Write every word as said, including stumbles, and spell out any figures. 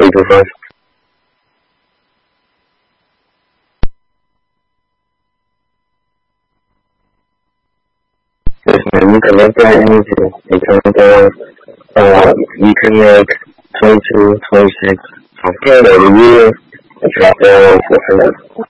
you go first? Yes, man, you can make that easy. You can down, uh, you can make twenty-two, twenty-six from Canada every year and drop down to